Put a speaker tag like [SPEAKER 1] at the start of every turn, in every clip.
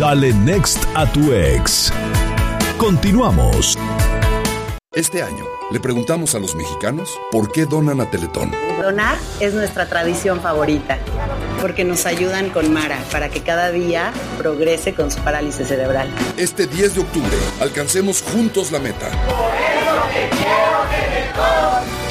[SPEAKER 1] Dale Next a tu ex. Continuamos.
[SPEAKER 2] Este año le preguntamos a los mexicanos por qué donan a Teletón.
[SPEAKER 3] Donar es nuestra tradición favorita, porque nos ayudan con Mara para que cada día progrese con su parálisis cerebral.
[SPEAKER 2] Este 10 de octubre, alcancemos juntos la meta.
[SPEAKER 4] Por eso te quiero, Teletón.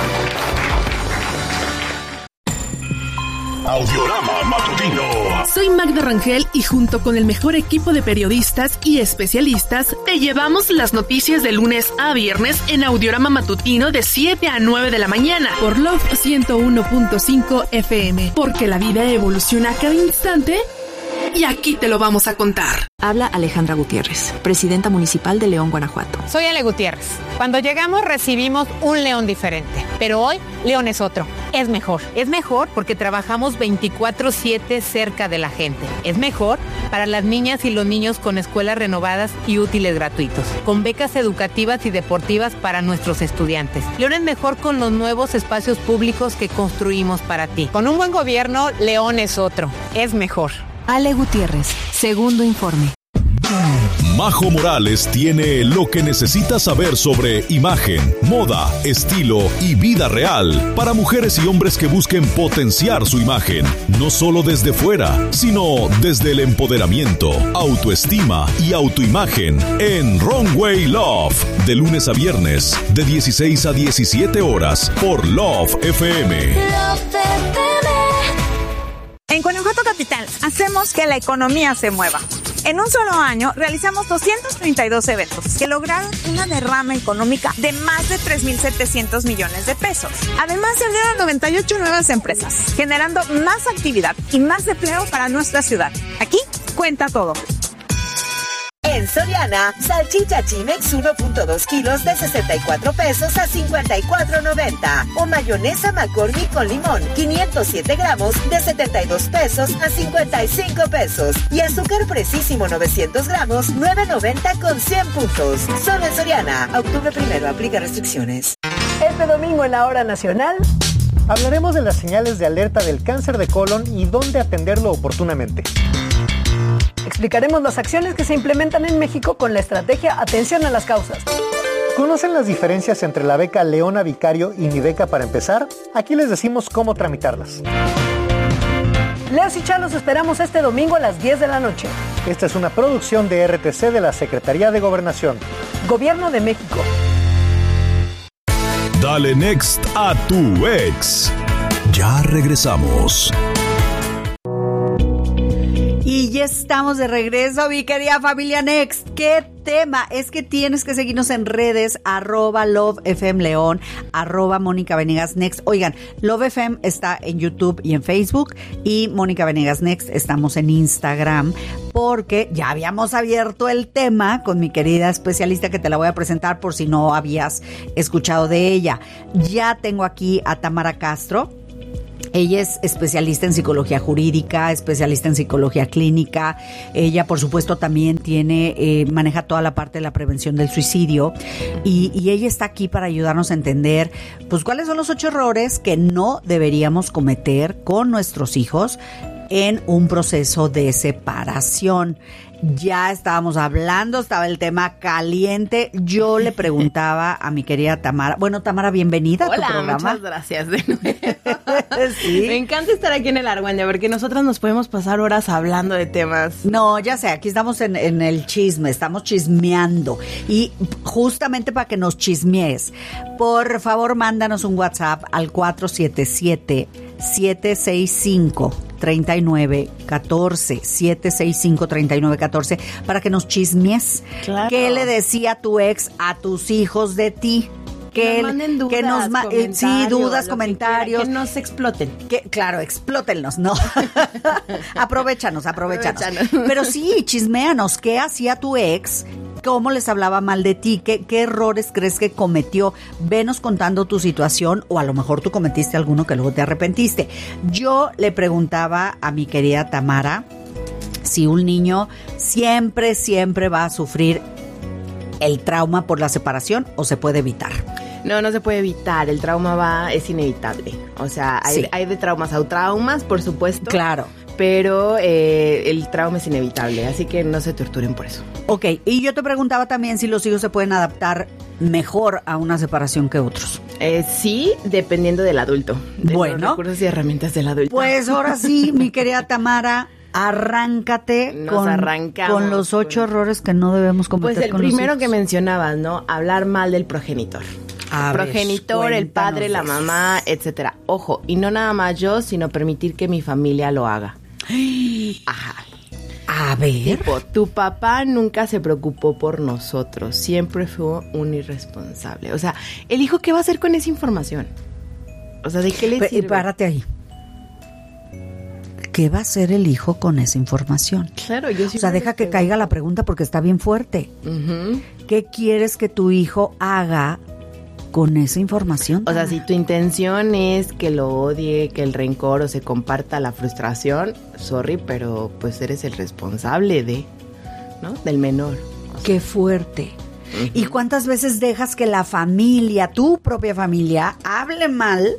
[SPEAKER 1] Audiorama Matutino.
[SPEAKER 5] Soy Magda Rangel y junto con el mejor equipo de periodistas y especialistas te llevamos las noticias de lunes a viernes en Audiorama Matutino de 7 a 9 de la mañana por Love 101.5 FM, porque la vida evoluciona a cada instante y aquí te lo vamos a contar.
[SPEAKER 6] Habla Alejandra Gutiérrez, presidenta municipal de León, Guanajuato.
[SPEAKER 7] Soy Ale Gutiérrez. Cuando llegamos recibimos un León diferente, pero hoy León es otro. Es mejor. Es mejor porque trabajamos 24/7 cerca de la gente. Es mejor para las niñas y los niños con escuelas renovadas y útiles gratuitos, con becas educativas y deportivas para nuestros estudiantes. León es mejor con los nuevos espacios públicos que construimos para ti. Con un buen gobierno, León es otro. Es mejor.
[SPEAKER 6] Ale Gutiérrez, segundo informe.
[SPEAKER 1] Majo Morales tiene lo que necesitas saber sobre imagen, moda, estilo y vida real para mujeres y hombres que busquen potenciar su imagen, no solo desde fuera, sino desde el empoderamiento, autoestima y autoimagen en Runway Love, de lunes a viernes, de 16 a 17 horas por Love FM.
[SPEAKER 8] En Guanajuato Capital hacemos que la economía se mueva. En un solo año realizamos 232 eventos que lograron una derrama económica de más de 3,700 millones de pesos. Además, se abrieron 98 nuevas empresas, generando más actividad y más empleo para nuestra ciudad. Aquí cuenta todo.
[SPEAKER 9] En Soriana, salchicha Chimex 1.2 kilos de 64 pesos a 54.90. O mayonesa McCormick con limón 507 gramos de 72 pesos a 55 pesos. Y azúcar Precisísimo 900 gramos 9.90 con 100 puntos. Solo en Soriana. Octubre 1, aplica restricciones.
[SPEAKER 10] Este domingo en la Hora Nacional hablaremos de las señales de alerta del cáncer de colon y dónde atenderlo oportunamente. Explicaremos las acciones que se implementan en México con la estrategia Atención a las Causas. ¿Conocen las diferencias entre la beca Leona Vicario y Mi Beca para Empezar? Aquí les decimos cómo tramitarlas. Leos y Chá los esperamos este domingo a las 10 de la noche. Esta es una producción de RTC de la Secretaría de Gobernación. Gobierno de México.
[SPEAKER 1] Dale Next a tu ex. Ya regresamos.
[SPEAKER 11] Y ya estamos de regreso, mi querida familia Next. ¿Qué tema? Es que tienes que seguirnos en redes, @LoveFMLeón, @Mónica Venegas Next. Oigan, Love FM está en YouTube y en Facebook, y Mónica Venegas Next estamos en Instagram, porque ya habíamos abierto el tema con mi querida especialista, que te la voy a presentar por si no habías escuchado de ella. Ya tengo aquí a Tamara Castro. Ella es especialista en psicología jurídica, especialista en psicología clínica. Ella, por supuesto, también maneja toda la parte de la prevención del suicidio. Y ella está aquí para ayudarnos a entender, pues, cuáles son los 8 errores que no deberíamos cometer con nuestros hijos en un proceso de separación. Ya estábamos hablando, estaba el tema caliente. Yo le preguntaba a mi querida Tamara. Bueno, Tamara, bienvenida a tu programa.
[SPEAKER 12] Muchas gracias de nuevo.
[SPEAKER 11] ¿Sí?
[SPEAKER 12] Me encanta estar aquí en el Argüenya, porque nosotras nos podemos pasar horas hablando de temas.
[SPEAKER 11] No, ya sé, aquí estamos en el chisme, estamos chismeando. Y justamente para que nos chismees, por favor, mándanos un WhatsApp al 477-765-3914, 765-3914, para que nos chismes.
[SPEAKER 12] Claro.
[SPEAKER 11] ¿Qué le decía tu ex a tus hijos de ti?
[SPEAKER 12] Que nos manden dudas,
[SPEAKER 11] dudas, comentarios.
[SPEAKER 12] Que nos exploten.
[SPEAKER 11] Claro, explótenlos, ¿no? Aprovechános. Pero sí, chisméanos. ¿Qué hacía tu ex? ¿Cómo les hablaba mal de ti? ¿Qué errores crees que cometió? Venos contando tu situación, o a lo mejor tú cometiste alguno que luego te arrepentiste. Yo le preguntaba a mi querida Tamara si un niño siempre va a sufrir el trauma por la separación, o se puede evitar.
[SPEAKER 12] No se puede evitar, el trauma es inevitable. O sea, hay de traumas a traumas, por supuesto.
[SPEAKER 11] Claro.
[SPEAKER 12] pero el trauma es inevitable, así que no se torturen por eso.
[SPEAKER 11] Ok, y yo te preguntaba también si los hijos se pueden adaptar mejor a una separación que otros.
[SPEAKER 12] Sí, dependiendo del adulto, de
[SPEAKER 11] los
[SPEAKER 12] recursos y herramientas del adulto.
[SPEAKER 11] Pues ahora sí, mi querida Tamara, arráncate con los 8 errores que no debemos cometer.
[SPEAKER 12] Pues el
[SPEAKER 11] con
[SPEAKER 12] primero
[SPEAKER 11] los
[SPEAKER 12] que mencionabas, ¿no? Hablar mal del progenitor. Progenitor, el padre, la mamá, etcétera. Ojo, y no nada más yo, sino permitir que mi familia lo haga. Ajá.
[SPEAKER 11] A ver.
[SPEAKER 12] Tipo, tu papá nunca se preocupó por nosotros, siempre fue un irresponsable. O sea, el hijo, ¿qué va a hacer con esa información? O sea, ¿de qué le sirve?
[SPEAKER 11] Párate ahí. ¿Qué va a hacer el hijo con esa información?
[SPEAKER 12] Claro, yo sí.
[SPEAKER 11] O sea, deja que caiga la pregunta porque está bien fuerte.
[SPEAKER 12] Uh-huh.
[SPEAKER 11] ¿Qué quieres que tu hijo haga con esa información?
[SPEAKER 12] O sea, si tu intención es que lo odie, que el rencor o se comparta la frustración, sorry, pero pues eres el responsable del menor. O sea.
[SPEAKER 11] Qué fuerte.
[SPEAKER 12] Uh-huh.
[SPEAKER 11] ¿Y cuántas veces dejas que la familia, tu propia familia, hable mal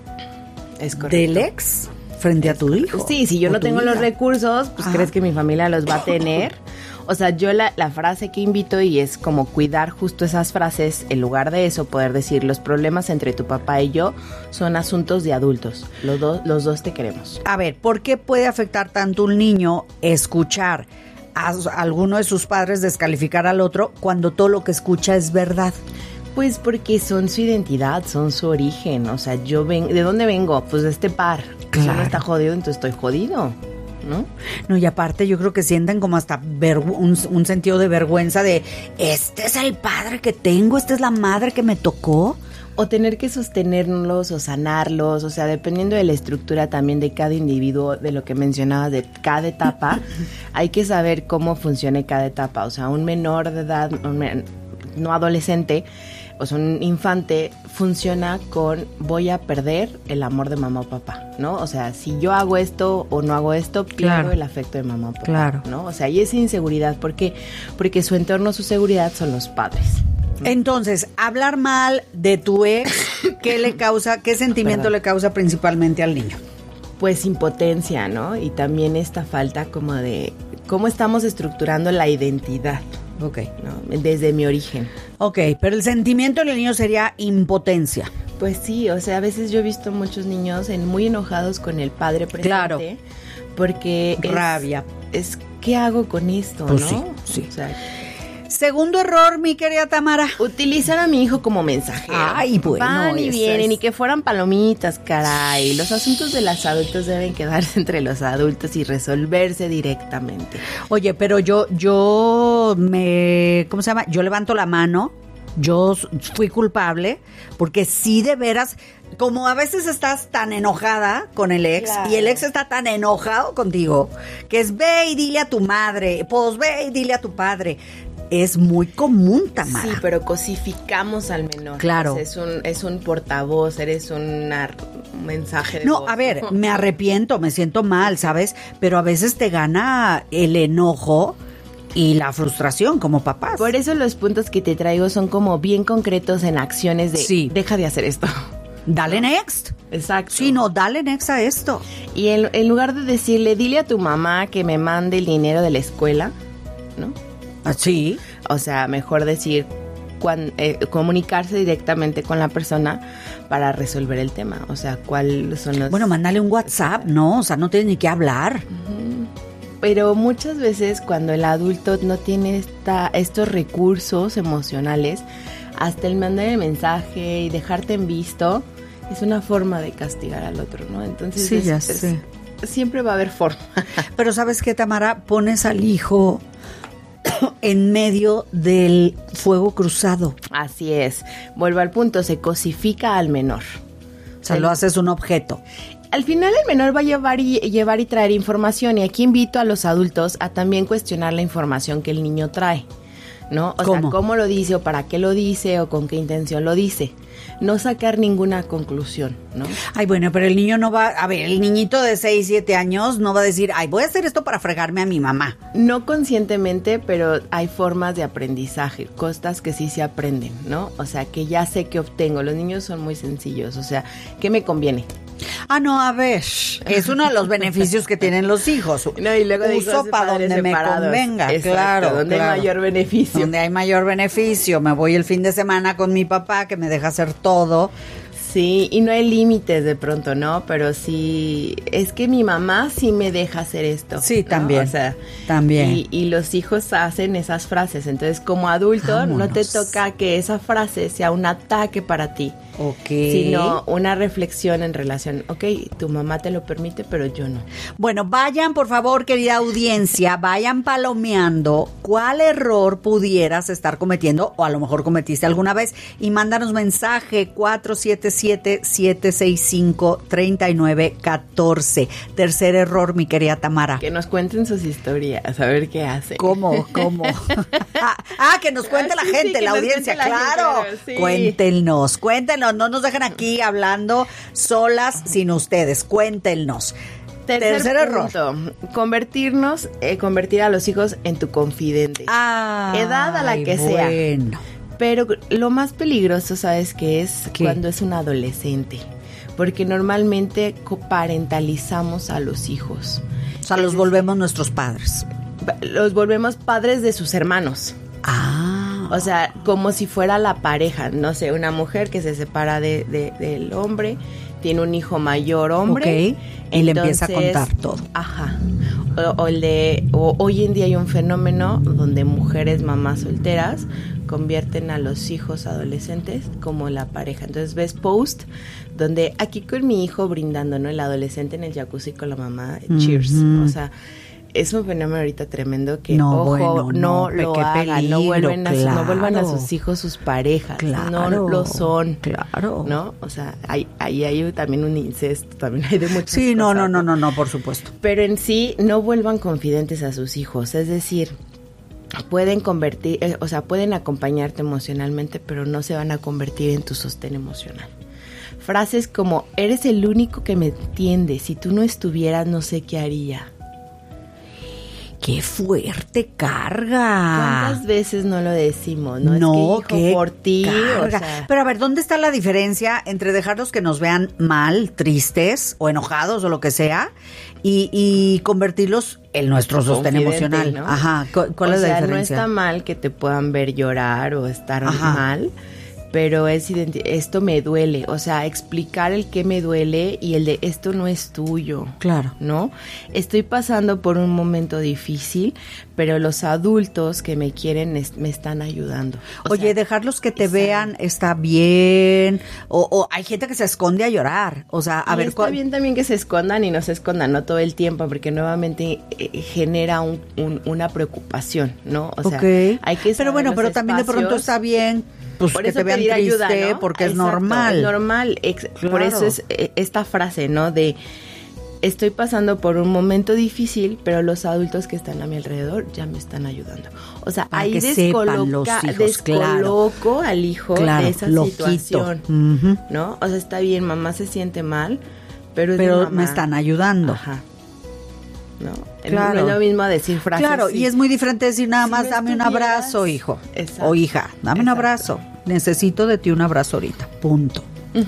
[SPEAKER 11] del ex frente a tu hijo?
[SPEAKER 12] Sí, si yo no tengo los recursos, pues ¿crees que mi familia los va a tener? O sea, yo la frase que invito y es como cuidar justo esas frases, en lugar de eso poder decir los problemas entre tu papá y yo son asuntos de adultos, los dos te queremos.
[SPEAKER 11] A ver, ¿por qué puede afectar tanto un niño escuchar a alguno de sus padres descalificar al otro cuando todo lo que escucha es verdad?
[SPEAKER 12] Pues porque son su identidad, son su origen, o sea, ¿de dónde vengo? Pues de este par,
[SPEAKER 11] claro.
[SPEAKER 12] Si uno está jodido, entonces estoy jodido.
[SPEAKER 11] No, y aparte yo creo que sienten como hasta un sentido de vergüenza de este es el padre que tengo, esta es la madre que me tocó.
[SPEAKER 12] O tener que sostenerlos o sanarlos, o sea, dependiendo de la estructura también de cada individuo, de lo que mencionabas, de cada etapa, hay que saber cómo funciona cada etapa. O sea, un menor de edad, no adolescente, o sea, un infante funciona con voy a perder el amor de mamá o papá, ¿no? O sea, si yo hago esto o no hago esto, pierdo el afecto de mamá o papá,
[SPEAKER 11] claro.
[SPEAKER 12] ¿no? O sea, y esa inseguridad, ¿por qué? Porque su entorno, su seguridad son los padres.
[SPEAKER 11] Entonces, hablar mal de tu ex, ¿qué sentimiento le causa principalmente al niño?
[SPEAKER 12] Pues impotencia, ¿no? Y también esta falta como de cómo estamos estructurando la identidad.
[SPEAKER 11] Ok.
[SPEAKER 12] ¿No? Desde mi origen.
[SPEAKER 11] Ok, pero el sentimiento del niño sería impotencia.
[SPEAKER 12] Pues sí, o sea, a veces yo he visto muchos niños muy enojados con el padre presente.
[SPEAKER 11] Claro.
[SPEAKER 12] Porque
[SPEAKER 11] rabia.
[SPEAKER 12] ¿Qué hago con esto,
[SPEAKER 11] pues
[SPEAKER 12] no?
[SPEAKER 11] Sí.
[SPEAKER 12] O sea,
[SPEAKER 11] segundo error, mi querida Tamara.
[SPEAKER 12] Utilizar a mi hijo como mensajero.
[SPEAKER 11] Ay, bueno.
[SPEAKER 12] Van y vienen y que fueran palomitas, caray. Los asuntos de los adultos deben quedarse entre los adultos y resolverse directamente.
[SPEAKER 11] Oye, pero yo ¿cómo se llama? Yo levanto la mano. Yo fui culpable porque sí, de veras, como a veces estás tan enojada con el ex, claro, y el ex está tan enojado contigo, que es ve y dile a tu madre, pues ve y dile a tu padre. Es muy común, Tamara.
[SPEAKER 12] Sí, pero cosificamos al menor.
[SPEAKER 11] Claro.
[SPEAKER 12] Pues es un portavoz, eres un mensaje de
[SPEAKER 11] voz.
[SPEAKER 12] No,
[SPEAKER 11] a ver, me arrepiento, me siento mal, ¿sabes? Pero a veces te gana el enojo y la frustración como papás.
[SPEAKER 12] Por eso los puntos que te traigo son como bien concretos en acciones de
[SPEAKER 11] sí,
[SPEAKER 12] deja de hacer esto.
[SPEAKER 11] Dale next.
[SPEAKER 12] Exacto.
[SPEAKER 11] Sí, no, dale next a esto.
[SPEAKER 12] Y en lugar de decirle, dile a tu mamá que me mande el dinero de la escuela, ¿no?
[SPEAKER 11] Sí.
[SPEAKER 12] O sea, mejor decir, comunicarse directamente con la persona para resolver el tema. O sea, ¿cuáles son los...?
[SPEAKER 11] Bueno, mándale un WhatsApp, ¿no? O sea, no tienes ni que hablar.
[SPEAKER 12] Pero muchas veces cuando el adulto no tiene estos recursos emocionales, hasta el mandar el mensaje y dejarte en visto es una forma de castigar al otro, ¿no? Entonces
[SPEAKER 11] sí, ya sé.
[SPEAKER 12] Siempre va a haber forma.
[SPEAKER 11] Pero ¿sabes qué, Tamara? Pones al hijo en medio del fuego cruzado.
[SPEAKER 12] Así es. Vuelvo al punto, se cosifica al menor.
[SPEAKER 11] O sea, lo haces un objeto.
[SPEAKER 12] Al final el menor va a llevar y traer información, y aquí invito a los adultos a también cuestionar la información que el niño trae, ¿no? O sea, cómo lo dice, o para qué lo dice, o con qué intención lo dice. No sacar ninguna conclusión, ¿no?
[SPEAKER 11] Ay, bueno, pero el niño no va... A ver, el niñito de 6, 7 años no va a decir, ay, voy a hacer esto para fregarme a mi mamá.
[SPEAKER 12] No conscientemente, pero hay formas de aprendizaje, cosas que sí se aprenden, ¿no? O sea, que ya sé que obtengo. Los niños son muy sencillos, o sea, ¿qué me conviene?
[SPEAKER 11] No, a ver, es uno de los beneficios que tienen los hijos.
[SPEAKER 12] No, y luego
[SPEAKER 11] uso para donde me convenga.
[SPEAKER 12] Exacto,
[SPEAKER 11] claro.
[SPEAKER 12] Donde hay mayor beneficio.
[SPEAKER 11] Donde hay mayor beneficio. Me voy el fin de semana con mi papá, que me deja hacer todo.
[SPEAKER 12] Sí, y no hay límites de pronto, ¿no? Pero sí, es que mi mamá sí me deja hacer esto.
[SPEAKER 11] Sí, también.
[SPEAKER 12] ¿No? O sea,
[SPEAKER 11] también.
[SPEAKER 12] Y los hijos hacen esas frases. Entonces, como adulto, no te toca que esa frase sea un ataque para ti.
[SPEAKER 11] Ok.
[SPEAKER 12] Sino una reflexión en relación, tu mamá te lo permite, pero yo no.
[SPEAKER 11] Bueno, vayan, por favor, querida audiencia, vayan palomeando cuál error pudieras estar cometiendo, o a lo mejor cometiste alguna vez, y mándanos mensaje 477-765-3914. Tercer error, mi querida Tamara.
[SPEAKER 12] Que nos cuenten sus historias, a ver qué hacen.
[SPEAKER 11] ¿Cómo? Que nos cuente la gente, la audiencia, claro. Sí. Cuéntenos. No nos dejen aquí hablando solas sin ustedes. Cuéntenos. Tercer error. Convertir
[SPEAKER 12] a los hijos en tu confidente. Edad a la que sea. Pero lo más peligroso, ¿sabes qué es?
[SPEAKER 11] ¿Qué?
[SPEAKER 12] Cuando es un adolescente. Porque normalmente parentalizamos a los hijos.
[SPEAKER 11] O sea, los volvemos nuestros padres.
[SPEAKER 12] Los volvemos padres de sus hermanos. O sea, como si fuera la pareja, no sé, una mujer que se separa del hombre, tiene un hijo mayor hombre.
[SPEAKER 11] Ok, y le empieza a contar todo.
[SPEAKER 12] Ajá. Hoy en día hay un fenómeno donde mujeres, mamás solteras, convierten a los hijos adolescentes como la pareja. Entonces ves post donde aquí con mi hijo brindando, ¿no? El adolescente en el jacuzzi con la mamá, cheers. O sea, es un fenómeno ahorita tremendo que, no lo hagan, no vuelvan a sus hijos sus parejas, no lo son,
[SPEAKER 11] claro,
[SPEAKER 12] ¿no? O sea, ahí hay también un incesto, también hay de muchas
[SPEAKER 11] cosas.
[SPEAKER 12] No,
[SPEAKER 11] por supuesto.
[SPEAKER 12] Pero en sí, no vuelvan confidentes a sus hijos, es decir, pueden pueden acompañarte emocionalmente, pero no se van a convertir en tu sostén emocional. Frases como, eres el único que me entiende, si tú no estuvieras no sé qué haría.
[SPEAKER 11] ¡Qué fuerte carga!
[SPEAKER 12] ¿Cuántas veces no lo decimos? No, es que hijo, por ti.
[SPEAKER 11] Carga.
[SPEAKER 12] O sea,
[SPEAKER 11] pero a ver, ¿dónde está la diferencia entre dejarlos que nos vean mal, tristes o enojados o lo que sea y convertirlos en nuestro sostén emocional?
[SPEAKER 12] ¿No?
[SPEAKER 11] Ajá. ¿Cuál es la diferencia?
[SPEAKER 12] No está mal que te puedan ver llorar o estar mal, pero esto me duele, o sea, explicar el que me duele y el de esto no es tuyo.
[SPEAKER 11] Claro.
[SPEAKER 12] ¿No? Estoy pasando por un momento difícil, pero los adultos que me quieren me están ayudando.
[SPEAKER 11] Oye, dejarlos que te vean está bien, o hay gente que se esconde a llorar, o sea, a ver.
[SPEAKER 12] Está bien también que se escondan y no se escondan, no todo el tiempo, porque nuevamente genera una preocupación, ¿no? O sea, hay que saber.
[SPEAKER 11] Pero bueno, pero también de pronto está bien. Pues
[SPEAKER 12] por
[SPEAKER 11] que
[SPEAKER 12] eso
[SPEAKER 11] te vean triste,
[SPEAKER 12] ayuda, ¿no?
[SPEAKER 11] porque es
[SPEAKER 12] Exacto,
[SPEAKER 11] normal.
[SPEAKER 12] Es normal. Claro. Por eso es esta frase, ¿no? De estoy pasando por un momento difícil, pero los adultos que están a mi alrededor ya me están ayudando. O sea,
[SPEAKER 11] para
[SPEAKER 12] ahí
[SPEAKER 11] descoloco
[SPEAKER 12] al hijo de esa situación, ¿no? O sea, está bien, mamá se siente mal, pero
[SPEAKER 11] me están ayudando.
[SPEAKER 12] Ajá. ¿No?
[SPEAKER 11] Claro.
[SPEAKER 12] No es lo mismo decir frases.
[SPEAKER 11] Claro, y es muy diferente decir nada más, dame un abrazo, hijo.
[SPEAKER 12] Exacto.
[SPEAKER 11] O hija, dame un abrazo. Necesito de ti un abrazo ahorita. Punto.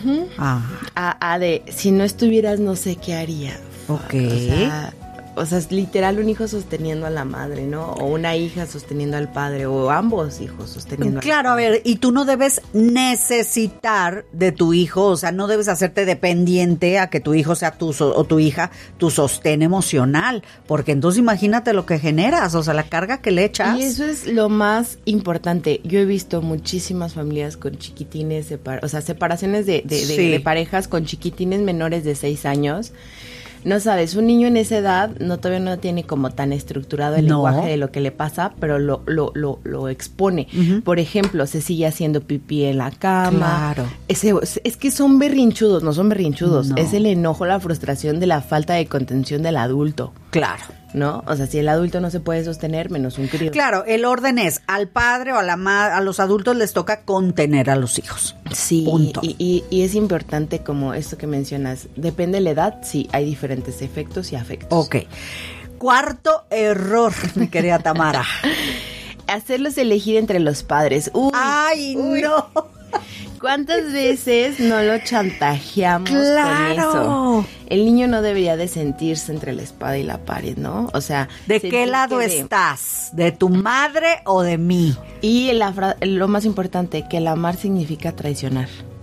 [SPEAKER 12] De si no estuvieras no sé qué haría.
[SPEAKER 11] Ok.
[SPEAKER 12] O sea, es literal un hijo sosteniendo a la madre, ¿no? O una hija sosteniendo al padre, o ambos hijos sosteniendo al padre.
[SPEAKER 11] Claro, a ver, y tú no debes necesitar de tu hijo, o sea, no debes hacerte dependiente a que tu hijo sea o tu hija tu sostén emocional, porque entonces imagínate lo que generas, o sea, la carga que le echas.
[SPEAKER 12] Y eso es lo más importante. Yo he visto muchísimas familias con chiquitines, separaciones de parejas con chiquitines menores de 6 años. No sabes, un niño en esa edad todavía no tiene como tan estructurado el lenguaje de lo que le pasa, pero lo expone. Por ejemplo, se sigue haciendo pipí en la cama.
[SPEAKER 11] Claro.
[SPEAKER 12] Es que son berrinchudos, no son berrinchudos. No. Es el enojo, la frustración de la falta de contención del adulto.
[SPEAKER 11] Claro.
[SPEAKER 12] ¿No? O sea, si el adulto no se puede sostener, menos un crío.
[SPEAKER 11] Claro, el orden es, al padre o a los adultos les toca contener a los hijos.
[SPEAKER 12] Sí,
[SPEAKER 11] punto.
[SPEAKER 12] Y es importante como esto que mencionas, depende de la edad, sí, hay diferentes efectos y afectos.
[SPEAKER 11] Ok. Cuarto error, mi querida Tamara.
[SPEAKER 12] Hacerlos elegir entre los padres.
[SPEAKER 11] ¡Ay, no!
[SPEAKER 12] ¿Cuántas veces no lo chantajeamos con eso? El niño no debería de sentirse entre la espada y la pared, ¿no? O sea,
[SPEAKER 11] ¿de qué lado estás? ¿De tu madre o de mí?
[SPEAKER 12] Y lo más importante, que el amar significa traicionar.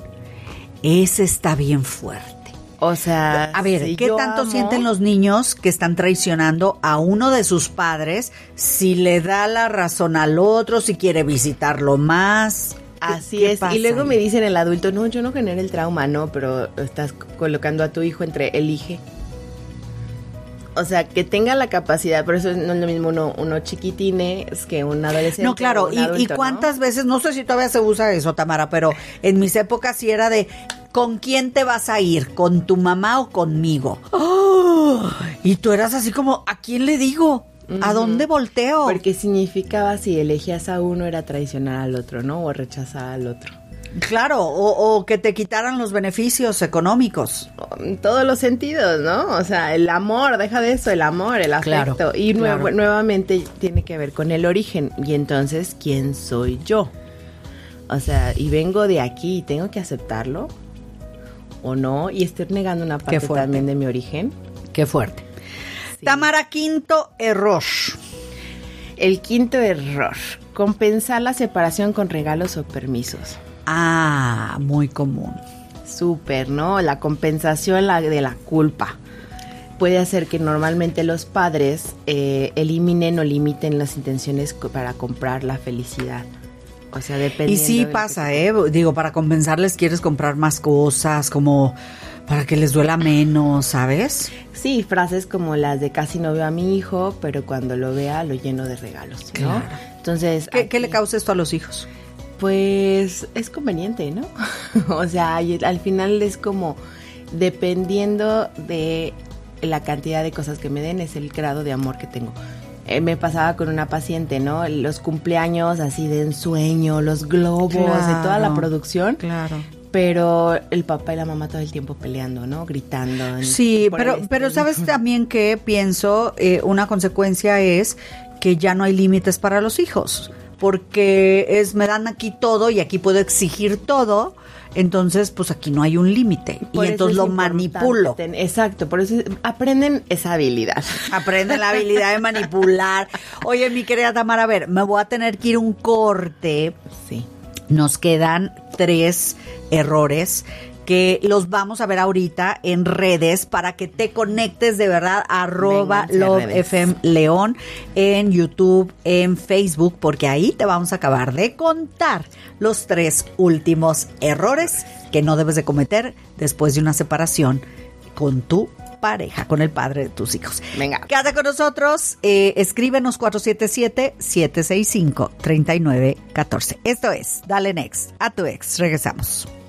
[SPEAKER 11] Ese está bien fuerte.
[SPEAKER 12] O sea,
[SPEAKER 11] a ver, si ¿qué tanto sienten los niños que están traicionando a uno de sus padres si le da la razón al otro, si quiere visitarlo más?
[SPEAKER 12] Así es, y luego me dicen el adulto, no, yo no generé el trauma, no, pero estás colocando a tu hijo entre elige. O sea, que tenga la capacidad, pero eso no es lo mismo uno chiquitines que un adolescente.
[SPEAKER 11] No, claro, adulto, y cuántas veces, no sé si todavía se usa eso, Tamara, pero en mis épocas sí era de, ¿con quién te vas a ir? ¿Con tu mamá o conmigo? ¡Oh! Y tú eras así como, ¿a quién le digo? ¿A dónde volteo?
[SPEAKER 12] Porque significaba si elegías a uno era traicionar al otro, ¿no? O rechazar al otro.
[SPEAKER 11] Claro, o que te quitaran los beneficios económicos.
[SPEAKER 12] En todos los sentidos, ¿no? O sea, el amor, deja de eso, el amor, el afecto. Claro, y nuevamente tiene que ver con el origen. Y entonces, ¿quién soy yo? O sea, y vengo de aquí y tengo que aceptarlo o no. Y estoy negando una parte también de mi origen.
[SPEAKER 11] Qué fuerte. Sí. Tamara, quinto error.
[SPEAKER 12] El quinto error, compensar la separación con regalos o permisos.
[SPEAKER 11] Ah, muy común.
[SPEAKER 12] Súper, ¿no? La compensación de la culpa puede hacer que normalmente los padres eliminen o limiten las intenciones para comprar la felicidad. O sea, dependiendo.
[SPEAKER 11] Y sí pasa, digo, para compensarles quieres comprar más cosas, como para que les duela menos, ¿sabes?
[SPEAKER 12] Sí, frases como las de casi no veo a mi hijo, pero cuando lo vea lo lleno de regalos, ¿no?
[SPEAKER 11] Claro.
[SPEAKER 12] Entonces,
[SPEAKER 11] ¿Qué le causa esto a los hijos?
[SPEAKER 12] Pues es conveniente, ¿no? O sea, al final es como dependiendo de la cantidad de cosas que me den, es el grado de amor que tengo. Me pasaba con una paciente, ¿no? Los cumpleaños así de ensueño, los globos, de toda la producción.
[SPEAKER 11] Claro.
[SPEAKER 12] Pero el papá y la mamá todo el tiempo peleando, ¿no? Gritando.
[SPEAKER 11] Sí, pero ¿sabes también qué pienso? Una consecuencia es que ya no hay límites para los hijos. Porque me dan aquí todo y aquí puedo exigir todo, entonces pues aquí no hay un límite y entonces lo manipulo.
[SPEAKER 12] Exacto, por eso aprenden esa habilidad.
[SPEAKER 11] Aprenden la habilidad de manipular. Oye, mi querida Tamara, a ver, me voy a tener que ir un corte.
[SPEAKER 12] Sí.
[SPEAKER 11] Nos quedan 3 errores que los vamos a ver ahorita en redes para que te conectes de verdad @ Love FM León en YouTube, en Facebook, porque ahí te vamos a acabar de contar los 3 últimos errores que no debes de cometer después de una separación con tu pareja, con el padre de tus hijos.
[SPEAKER 12] Venga.
[SPEAKER 11] Quédate con nosotros, escríbenos 477-765-3914. Esto es Dale Next a tu ex. Regresamos.